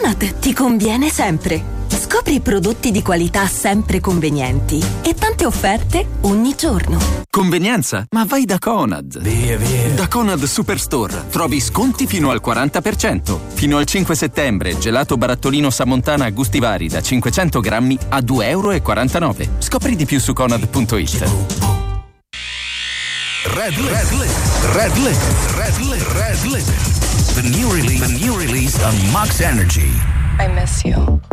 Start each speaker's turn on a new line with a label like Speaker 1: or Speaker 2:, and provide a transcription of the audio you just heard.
Speaker 1: Conad ti conviene sempre. Scopri prodotti di qualità sempre convenienti e tante offerte ogni giorno.
Speaker 2: Convenienza? Ma vai da Conad.
Speaker 3: Via.
Speaker 2: Da Conad Superstore trovi sconti fino al 40%. Fino al 5 settembre gelato barattolino Samontana a gusti vari da 500 grammi a €2,49. Scopri di più su conad.it.
Speaker 3: Red Limit. The new release on Max Energy.
Speaker 4: I miss you.